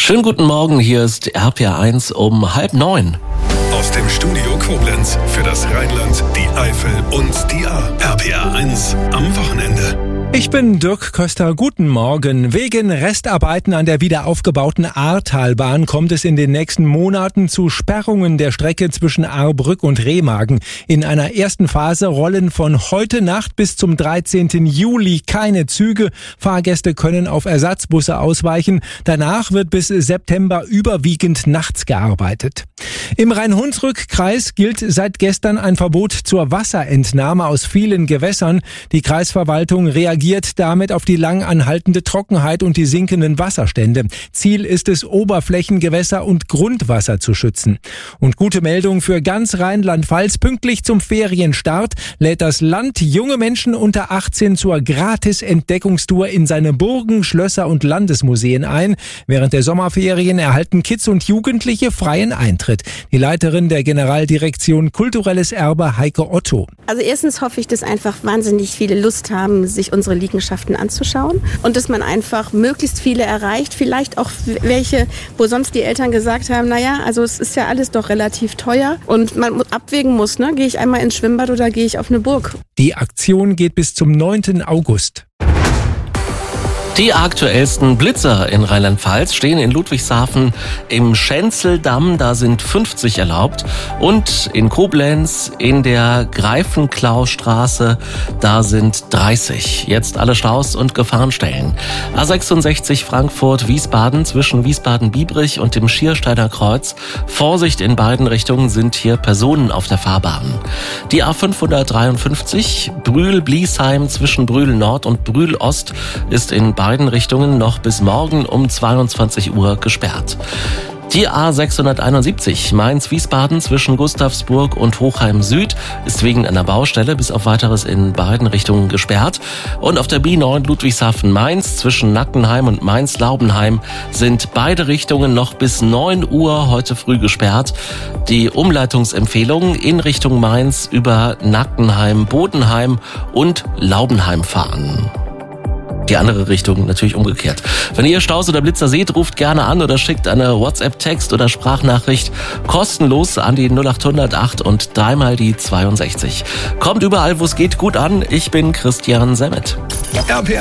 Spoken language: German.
Schönen guten Morgen, hier ist RPR1 um 8:30. Aus dem Studio Koblenz für das Rheinland, die Eifel und die Ahr. RPR1 am Wochenende. Ich bin Dirk Köster, guten Morgen. Wegen Restarbeiten an der wiederaufgebauten Ahrtalbahn kommt es in den nächsten Monaten zu Sperrungen der Strecke zwischen Ahrbrück und Remagen. In einer ersten Phase rollen von heute Nacht bis zum 13. Juli keine Züge. Fahrgäste können auf Ersatzbusse ausweichen. Danach wird bis September überwiegend nachts gearbeitet. Im Rhein-Hunsrück-Kreis gilt seit gestern ein Verbot zur Wasserentnahme aus vielen Gewässern. Die Kreisverwaltung reagiert damit auf die lang anhaltende Trockenheit und die sinkenden Wasserstände. Ziel ist es, Oberflächengewässer und Grundwasser zu schützen. Und gute Meldung für ganz Rheinland-Pfalz: pünktlich zum Ferienstart lädt das Land junge Menschen unter 18 zur Gratis-Entdeckungstour in seine Burgen, Schlösser und Landesmuseen ein. Während der Sommerferien erhalten Kids und Jugendliche freien Eintritt. Die Leiterin der Generaldirektion Kulturelles Erbe, Heike Otto. Also erstens hoffe ich, dass einfach wahnsinnig viele Lust haben, sich unsere Liegenschaften anzuschauen und dass man einfach möglichst viele erreicht. Vielleicht auch welche, wo sonst die Eltern gesagt haben, naja, also es ist ja alles doch relativ teuer und man abwägen muss, ne? Gehe ich einmal ins Schwimmbad oder gehe ich auf eine Burg? Die Aktion geht bis zum 9. August. Die aktuellsten Blitzer in Rheinland-Pfalz stehen in Ludwigshafen im Schenzeldamm, da sind 50 erlaubt, und in Koblenz in der Greifenklaustraße, da sind 30. Jetzt alle Staus und Gefahrenstellen. A66 Frankfurt-Wiesbaden zwischen Wiesbaden-Biebrich und dem Schiersteiner Kreuz. Vorsicht, in beiden Richtungen sind hier Personen auf der Fahrbahn. Die A553 Brühl-Bliesheim zwischen Brühl-Nord und Brühl-Ost ist in beiden Richtungen noch bis morgen um 22 Uhr gesperrt. Die A671 Mainz-Wiesbaden zwischen Gustavsburg und Hochheim Süd ist wegen einer Baustelle bis auf Weiteres in beiden Richtungen gesperrt. Und auf der B9 Ludwigshafen-Mainz zwischen Nackenheim und Mainz-Laubenheim sind beide Richtungen noch bis 9 Uhr heute früh gesperrt. Die Umleitungsempfehlung in Richtung Mainz über Nackenheim, Bodenheim und Laubenheim fahren. Die andere Richtung natürlich umgekehrt. Wenn ihr Staus oder Blitzer seht, ruft gerne an oder schickt eine WhatsApp-Text oder Sprachnachricht kostenlos an die 0800 8 und dreimal die 62. Kommt überall, wo es geht, gut an. Ich bin Christian Semmet. RPR